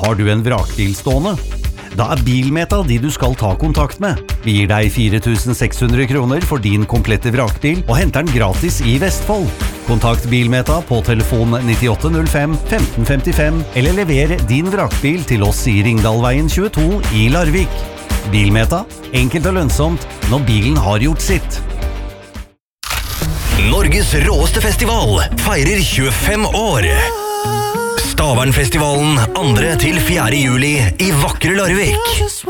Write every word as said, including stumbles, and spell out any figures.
Har du en vrakbil stående? Da er Bilmeta de du skal ta kontakt med. Vi gir deg fire tusen seks hundre kroner for din komplette vrakbil og henter den gratis i Vestfold. Kontakt Bilmeta på telefon nittiåtte null fem femten femtifem eller lever din vrakbil til oss i Ringdalveien tjueto i Larvik. Bilmeta, enkelt og lønnsomt når bilen har gjort sitt. Norges råeste festival feirer tjuefem år. Stavernfestivalen andre til fjerde juli i vakre Larvik.